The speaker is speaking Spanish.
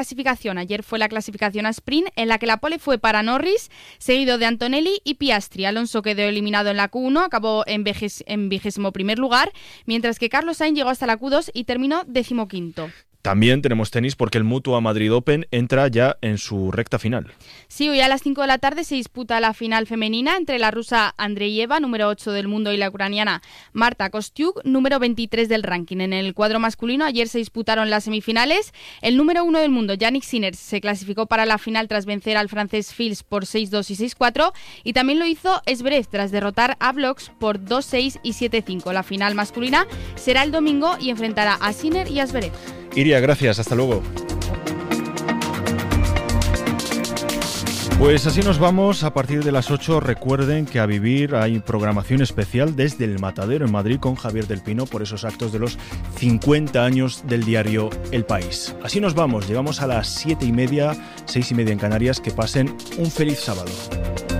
clasificación. Ayer fue la clasificación a sprint, en la que la pole fue para Norris, seguido de Antonelli y Piastri. Alonso quedó eliminado en la Q1, acabó en 21º lugar, mientras que Carlos Sainz llegó hasta la Q2 y terminó 15º. También tenemos tenis porque el Mutua Madrid Open entra ya en su recta final. Sí, hoy a las 5 de la tarde se disputa la final femenina entre la rusa Andreeva, número 8 del mundo, y la ucraniana Marta Kostyuk, número 23 del ranking. En el cuadro masculino ayer se disputaron las semifinales. El número 1 del mundo, Yannick Sinner, se clasificó para la final tras vencer al francés Fils por 6-2 y 6-4, y también lo hizo Zverev tras derrotar a Bloks por 2-6 y 7-5. La final masculina será el domingo y enfrentará a Sinner y a Zverev. Iria, gracias, hasta luego. Pues así nos vamos. A partir de las 8, recuerden que a Vivir hay programación especial desde el Matadero en Madrid con Javier del Pino por esos actos de los 50 años del diario El País. Así nos vamos, llegamos a las 7:30, 6:30 en Canarias. Que pasen un feliz sábado.